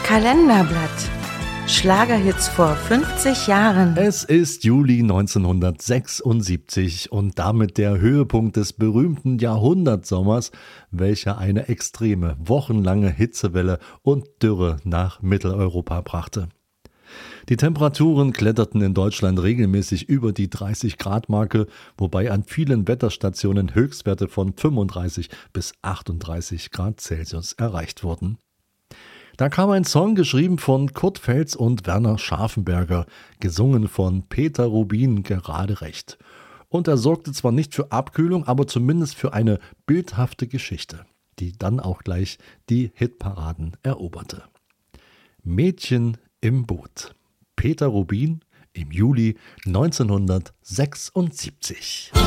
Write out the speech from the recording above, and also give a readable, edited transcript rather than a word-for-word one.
Kalenderblatt. Schlagerhits vor 50 Jahren. Es ist Juli 1976 und damit der Höhepunkt des berühmten Jahrhundertsommers, welcher eine extreme, wochenlange Hitzewelle und Dürre nach Mitteleuropa brachte. Die Temperaturen kletterten in Deutschland regelmäßig über die 30-Grad-Marke, wobei an vielen Wetterstationen Höchstwerte von 35 bis 38 Grad Celsius erreicht wurden. Da kam ein Song, geschrieben von Kurt Feltz und Werner Scharfenberger, gesungen von Peter Rubin, gerade recht. Und er sorgte zwar nicht für Abkühlung, aber zumindest für eine bildhafte Geschichte, die dann auch gleich die Hitparaden eroberte. Mädchen im Boot. Peter Rubin im Juli 1976.